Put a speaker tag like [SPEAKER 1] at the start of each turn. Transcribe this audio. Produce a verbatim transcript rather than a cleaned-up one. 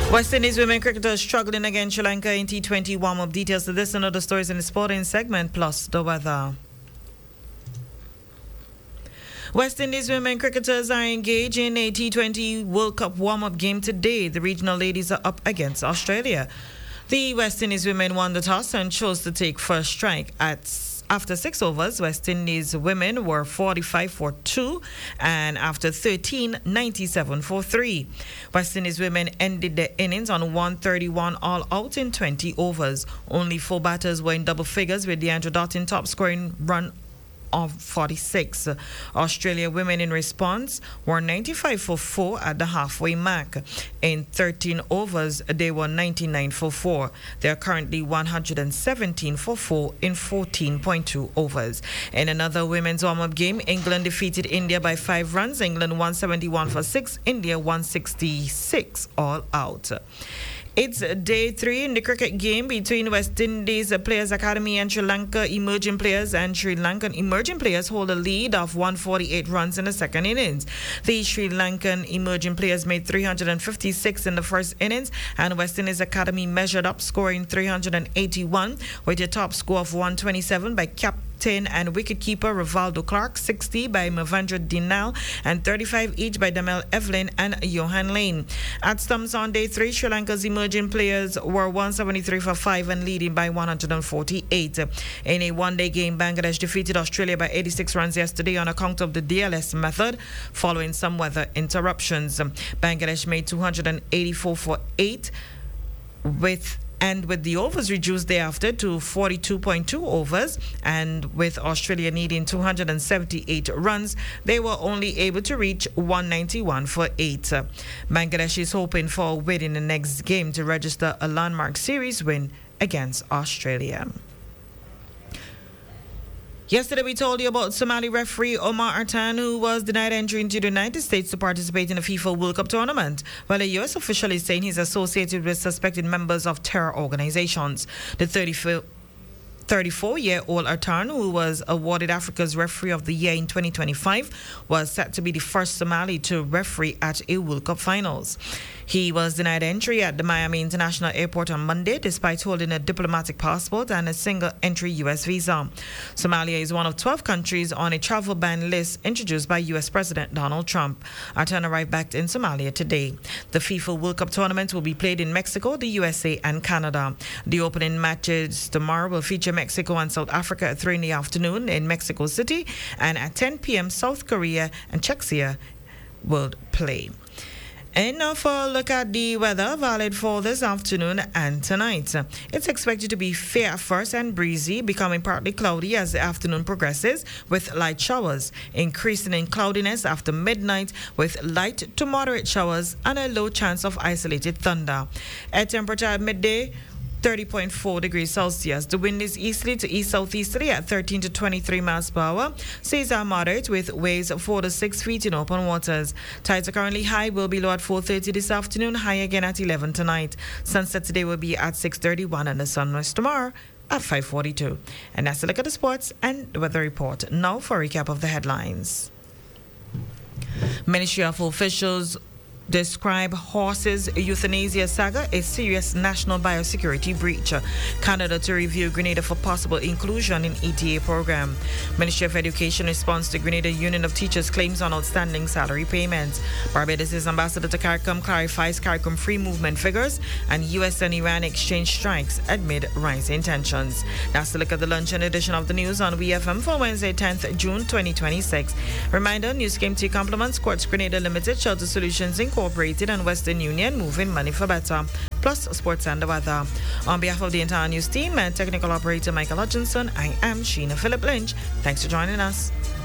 [SPEAKER 1] West Indies women cricketers struggling against Sri Lanka in T twenty warm-up. Details to this and other stories in the sporting segment, plus the weather. West Indies women cricketers are engaged in a T twenty World Cup warm-up game today. The regional ladies are up against Australia. The West Indies women won the toss and chose to take first strike. At After six overs, West Indies women were forty-five for two, and after thirteen, ninety-seven for three. West Indies women ended their innings on one thirty-one all out in twenty overs. Only four batters were in double figures, with Deandra Dottin top scoring run of forty-six. Australia women in response were ninety-five for four at the halfway mark. In thirteen overs, they were ninety-nine for four. They are currently one hundred seventeen for four in fourteen point two overs. In another women's warm-up game, England defeated India by five runs. England one seventy-one for six, India one sixty-six all out. It's day three in the cricket game between West Indies Players Academy and Sri Lanka Emerging Players, and Sri Lankan Emerging Players hold a lead of one forty-eight runs in the second innings. The Sri Lankan Emerging Players made three hundred fifty-six in the first innings, and West Indies Academy measured up, scoring three hundred eighty-one with a top score of one twenty-seven by Captain and wicketkeeper Rivaldo Clark, sixty by Mavendra Dinal, and thirty-five each by Damel Evelyn and Johan Lane. At stumps on day three, Sri Lanka's emerging players were one seventy-three for five and leading by one hundred forty-eight. In a one-day game, Bangladesh defeated Australia by eighty-six runs yesterday on account of the D L S method following some weather interruptions. Bangladesh made two hundred eighty-four for eight with And with the overs reduced thereafter to forty-two point two overs, and with Australia needing two hundred seventy-eight runs, they were only able to reach one ninety-one for eight. Bangladesh is hoping for a win in the next game to register a landmark series win against Australia. Yesterday, we told you about Somali referee Omar Artan, who was denied entry into the United States to participate in the FIFA World Cup tournament. Well, a U S official is saying he's associated with suspected members of terror organizations. The thirty-four-year-old Artan, who was awarded Africa's Referee of the Year in twenty twenty-five, was set to be the first Somali to referee at a World Cup finals. He was denied entry at the Miami International Airport on Monday, despite holding a diplomatic passport and a single-entry U S visa. Somalia is one of twelve countries on a travel ban list introduced by U S President Donald Trump. Artan arrived back in Somalia today. The FIFA World Cup tournament will be played in Mexico, the U S A, and Canada. The opening matches tomorrow will feature Mexico and South Africa at three in the afternoon in Mexico City, and at ten p.m. South Korea and Czechia will play. And now for a look at the weather valid for this afternoon and tonight. It's expected to be fair at first and breezy, becoming partly cloudy as the afternoon progresses with light showers, increasing in cloudiness after midnight with light to moderate showers and a low chance of isolated thunder. Air temperature at midday, thirty point four degrees Celsius. The wind is easterly to east southeasterly at thirteen to twenty-three miles per hour. Seas are moderate with waves of four to six feet in open waters. Tides are currently high, will be low at four thirty this afternoon, high again at eleven tonight. Sunset today will be at six thirty-one and the sunrise tomorrow at five forty-two. And that's a look at the sports and the weather report. Now for a recap of the headlines. Ministry of officials describe horses euthanasia saga a serious national biosecurity breach. Canada to review Grenada for possible inclusion in E T A program. Ministry of Education responds to Grenada Union of Teachers claims on outstanding salary payments. Barbados' ambassador to CARICOM clarifies CARICOM free movement figures, and U S and Iran exchange strikes amid rising tensions. That's the look at the luncheon edition of the news on W F M for Wednesday, tenth June twenty twenty-six. Reminder, news came to you compliments Quartz Grenada Limited, Shelter Solutions Incorporated, and Western Union, moving money for better. Plus sports and the weather. On behalf of the entire news team and technical operator Michael Hutchinson, I am Sheena Philip Lynch. Thanks for joining us.